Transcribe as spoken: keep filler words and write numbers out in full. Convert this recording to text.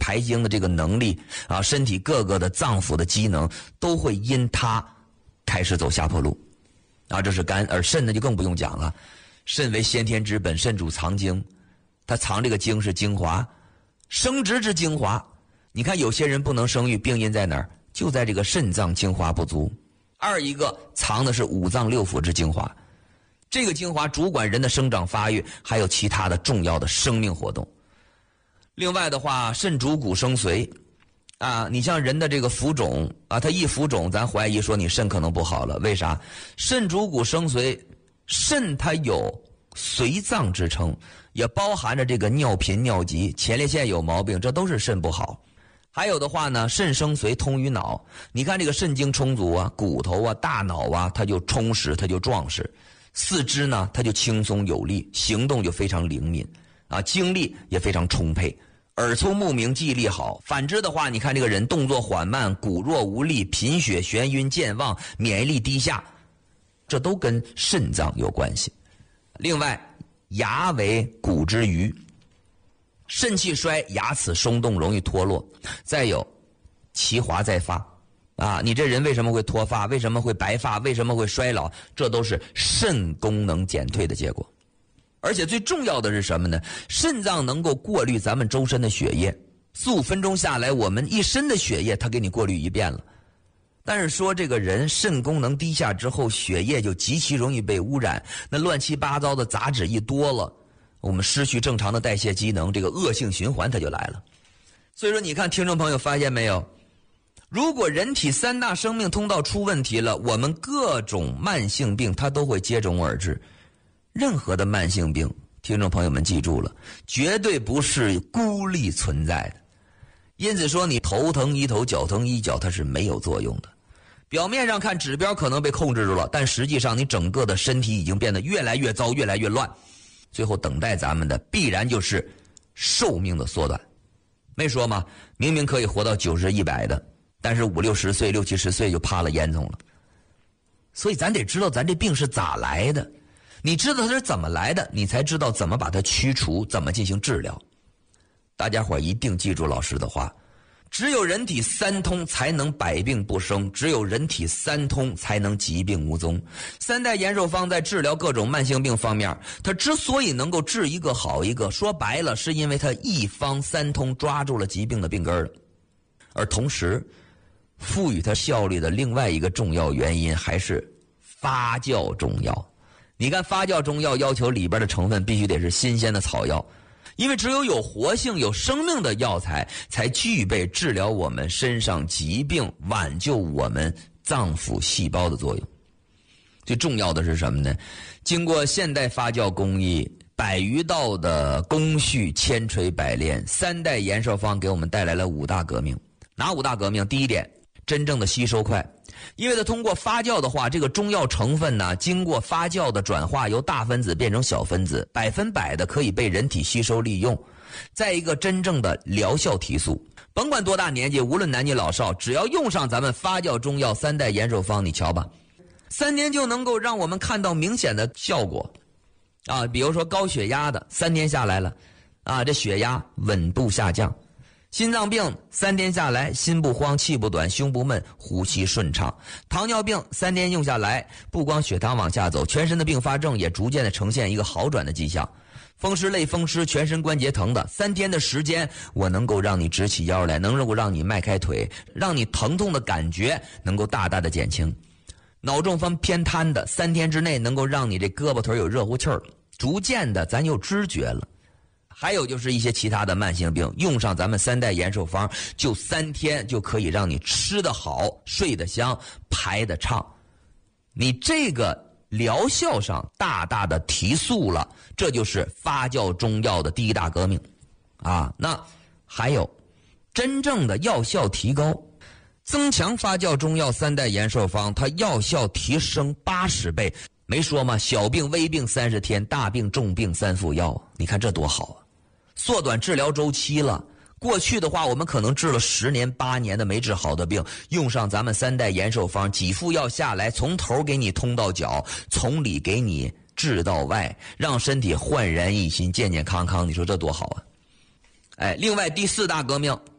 排精的这个能力啊，身体各个的脏腑的机能都会因它开始走下坡路啊，这是肝。而肾呢就更不用讲了，肾为先天之本，肾主藏精，它藏这个精是精华，生殖之精华。你看有些人不能生育，病因在哪儿？就在这个肾脏精华不足。二一个藏的是五脏六腑之精华，这个精华主管人的生长发育，还有其他的重要的生命活动。另外的话，肾主骨生髓啊，你像人的这个浮肿啊，它一浮肿，咱怀疑说你肾可能不好了。为啥？肾主骨生髓，肾它有髓脏之称，也包含着这个尿频尿急、前列腺有毛病，这都是肾不好。还有的话呢，肾生髓通于脑，你看这个肾精充足啊，骨头啊、大脑啊，它就充实，它就壮实。四肢呢，它就轻松有力，行动就非常灵敏啊，精力也非常充沛。耳聪目明，记忆力好。反之的话，你看这个人动作缓慢，骨弱无力，贫血、眩晕、健忘，免疫力低下，这都跟肾脏有关系。另外，牙为骨之余，肾气衰，牙齿松动，容易脱落。再有，其华再发啊，你这人为什么会脱发？为什么会白发？为什么会衰老？这都是肾功能减退的结果。而且最重要的是什么呢？肾脏能够过滤咱们周身的血液，四五分钟下来，我们一身的血液它给你过滤一遍了。但是说这个人肾功能低下之后，血液就极其容易被污染，那乱七八糟的杂质一多了，我们失去正常的代谢机能，这个恶性循环它就来了。所以说你看听众朋友发现没有，如果人体三大生命通道出问题了，我们各种慢性病它都会接踵而至。任何的慢性病，听众朋友们记住了，绝对不是孤立存在的。因此说你头疼医头，脚疼医脚，它是没有作用的。表面上看指标可能被控制住了，但实际上你整个的身体已经变得越来越糟，越来越乱，最后等待咱们的必然就是寿命的缩短。没说吗？明明可以活到九十一百的，但是五六十岁六七十岁就趴了烟囱了。所以咱得知道咱这病是咋来的，你知道它是怎么来的，你才知道怎么把它驱除，怎么进行治疗。大家伙一定记住老师的话，只有人体三通才能百病不生，只有人体三通才能疾病无踪。三代延寿方在治疗各种慢性病方面，它之所以能够治一个好一个，说白了是因为它一方三通抓住了疾病的病根儿。而同时赋予它效率的另外一个重要原因还是发酵中药。你看发酵中药要求里边的成分必须得是新鲜的草药，因为只有有活性有生命的药材才具备治疗我们身上疾病挽救我们脏腑细胞的作用。最重要的是什么呢？经过现代发酵工艺百余道的工序千锤百炼，三代延寿方给我们带来了五大革命。哪五大革命？第一点，真正的吸收快。因为它通过发酵的话，这个中药成分呢，经过发酵的转化，由大分子变成小分子，百分百的可以被人体吸收利用。再一个，真正的疗效提速，甭管多大年纪，无论男女老少，只要用上咱们发酵中药三代延寿方，你瞧吧，三年就能够让我们看到明显的效果啊！比如说高血压的，三天下来了啊，这血压稳步下降。心脏病三天下来，心不慌，气不短，胸不闷，呼吸顺畅。糖尿病三天用下来，不光血糖往下走，全身的并发症也逐渐的呈现一个好转的迹象。风湿类风湿，全身关节疼的，三天的时间，我能够让你直起腰来，能够让你迈开腿，让你疼痛的感觉能够大大的减轻。脑中风偏瘫的，三天之内能够让你这胳膊腿有热乎气儿，逐渐的咱有知觉了。还有就是一些其他的慢性病，用上咱们三代延寿方，就三天就可以让你吃得好，睡得香，排得畅。你这个疗效上大大的提速了，这就是发酵中药的第一大革命啊。那还有真正的药效提高，增强发酵中药三代延寿方，它药效提升八十倍。没说吗？小病微病三十天，大病重病三副药，你看这多好啊！缩短治疗周期了。过去的话，我们可能治了十年八年的没治好的病，用上咱们三代延寿方，几副药下来，从头给你通到脚，从里给你治到外，让身体焕然一新，健健康康，你说这多好啊！哎，另外第四大革命